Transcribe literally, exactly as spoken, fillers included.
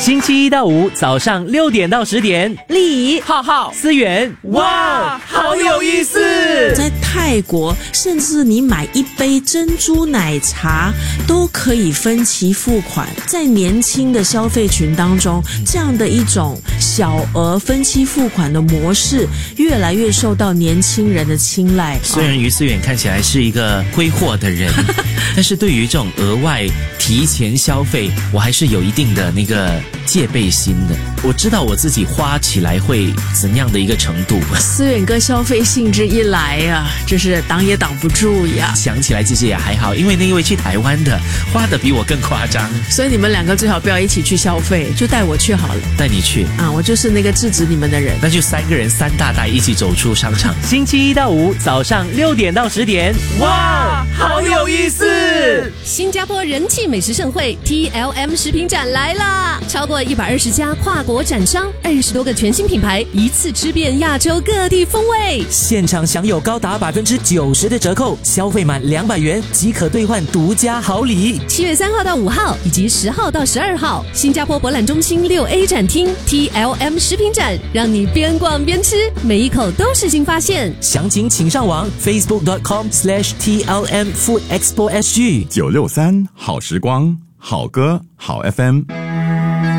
星期一到五早上六点到十点， 丽、 浩浩、思源，哇，好有意思！ 在泰国，甚至你买一杯珍珠奶茶都可以分期付款。在年轻的消费群当中，这样的一种小额分期付款的模式，越来越受到年轻人的青睐。 虽然于思远看起来是一个挥霍的人，但是对于这种额外提前消费，我还是有一定的那个戒备心的。我知道我自己花起来会怎样的一个程度。 思远哥消费兴致一来呀，真是挡也挡不住呀。 想起来其实也还好，因为那一位去台湾的花的比我更夸张， 所以你们两个最好不要一起去消费，就带我去好了。 带你去啊，我就是那个制止你们的人。 那就三个人三大袋一起走出商场。 星期一到五早上六点到十点，哇，好有意思！ 新加坡人气美食盛会 T L M 食品展来啦！超过一百二十家跨国展商，二十多个全新品牌，一次吃遍亚洲各地风味。 现场享有高达百分之九十的折扣，消费满两百元即可兑换独家好礼。 七月三号到五号以及十号到十二号，新加坡博览中心六 A 展厅 T L M 食品展，让你边逛边吃，每一口都是新发现。 详情请上网 facebook dot com slash T L M Food Expo S G。 九六三好时光，好歌好 F M。